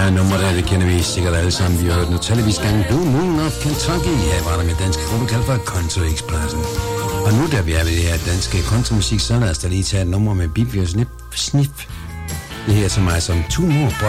her nummer der, det kender vi sikkert alle sammen. Vi har hørt notallevis gange Blue Moon of Kentucky. Her var der med dansk gruppe kaldt for Country Expressen. Og nu der vi er ved det her danske countrymusik, så lad os da lige tage et nummer med Bibi og Snip. Det her til mig som Two More